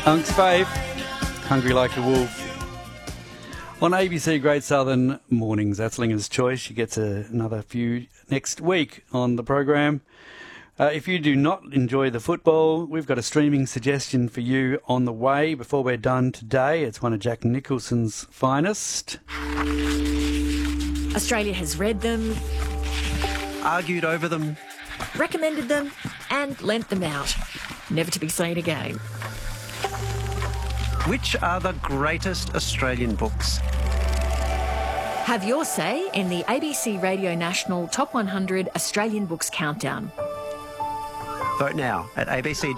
Punk's Faith, Hungry Like a Wolf. On ABC Great Southern Mornings, that's Linger's Choice. She gets another few next week on the program. If you do not enjoy the football, we've got a streaming suggestion for you on the way before we're done today. It's one of Jack Nicholson's finest. Australia has read them, argued over them, recommended them, and lent them out. Never to be seen again. Which are the greatest Australian books? Have your say in the ABC Radio National Top 100 Australian Books Countdown. Vote now at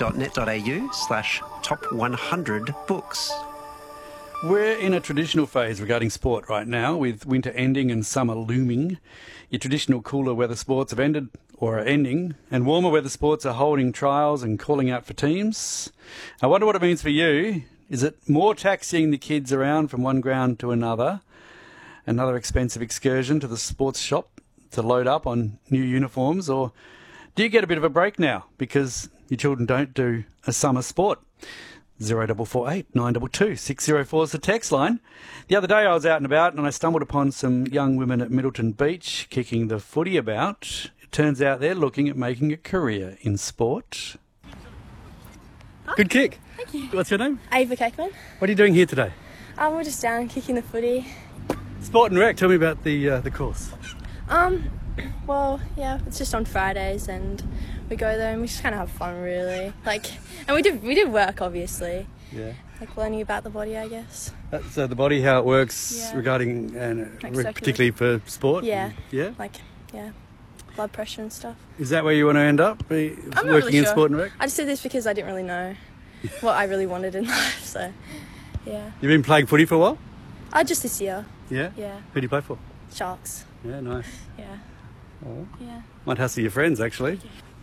abc.net.au/top100books. We're in a traditional phase regarding sport right now, with winter ending and summer looming. Your traditional cooler weather sports have ended or are ending, and warmer weather sports are holding trials and calling out for teams. I wonder what it means for you. Is it more taxiing the kids around from one ground to another expensive excursion to the sports shop to load up on new uniforms, or do you get a bit of a break now because your children don't do a summer sport? 0448 922 604 is the text line. The other day I was out and about and I stumbled upon some young women at Middleton Beach kicking the footy about. It turns out they're looking at making a career in sport. Good kick. Thank you. What's your name? Ava Cakeman. What are you doing here today? We're just down kicking the footy. Sport and Rec, tell me about the course. Well, yeah, it's just on Fridays and we go there and we just kind of have fun, really. And we did work, obviously. Yeah. Learning about the body, I guess. So the body, how it works regarding, particularly for sport? Yeah. Yeah? Blood pressure and stuff. Is that where you want to end up? I'm not working really in sure. Sport and Rec? I just did this because I didn't really know what I really wanted in life, so yeah. You've been playing footy for a while? Just this year. Yeah? Yeah. Who do you play for? Sharks. Yeah, nice. Yeah. Oh. Yeah. Might hustle your friends, actually.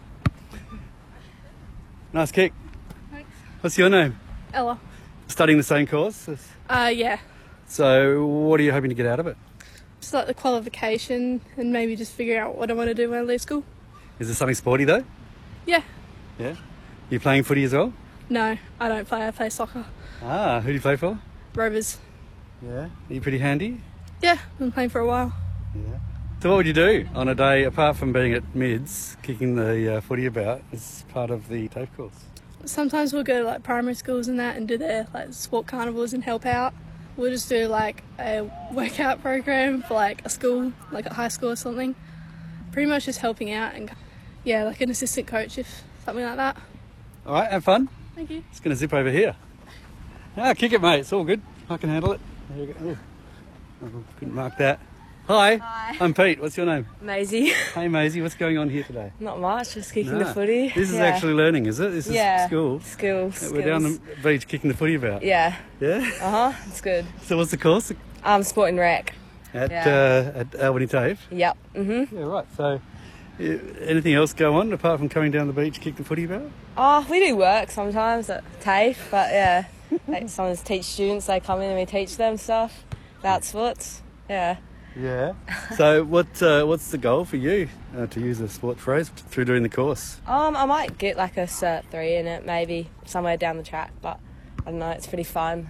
Nice kick. Thanks. What's your name? Ella. Studying the same course? Yeah. So what are you hoping to get out of it? Just like the qualification and maybe just figure out what I want to do when I leave school. Is there something sporty though? Yeah. Yeah? You playing footy as well? No, I don't play. I play soccer. Ah, who do you play for? Rovers. Yeah. Are you pretty handy? Yeah, I've been playing for a while. Yeah. So what would you do on a day, apart from being at mids, kicking the footy about, as part of the TAFE course? Sometimes we'll go to primary schools and that and do their sport carnivals and help out. We'll just do a workout program for a school, a high school or something. Pretty much just helping out and an assistant coach, if something like that. All right, have fun. Thank you. Just going to zip over here. Kick it, mate. It's all good. I can handle it. There you go. Oh, I couldn't mark that. Hi. Hi. I'm Pete. What's your name? Maisie. Hey, Maisie. What's going on here today? Not much, just kicking the footy. This is actually learning, is it? This is school. Skills. We're down the beach kicking the footy about. Yeah. Yeah? It's good. So what's the course? Sport and Rec. At Albany TAFE? Yep. Mm-hmm. Yeah, right. So anything else go on apart from coming down the beach to kick the footy about? We do work sometimes at TAFE, but yeah. Sometimes teach students, they come in and we teach them stuff about sports. Yeah. Yeah. So what's the goal for you, to use a sport phrase, through doing the course? I might get a Cert 3 in it, maybe somewhere down the track, but I don't know, it's pretty fun.